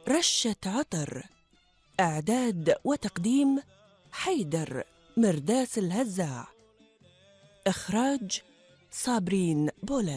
رشة عطر. إعداد وتقديم حيدر مرداس الهزاع. إخراج صابرين بولان.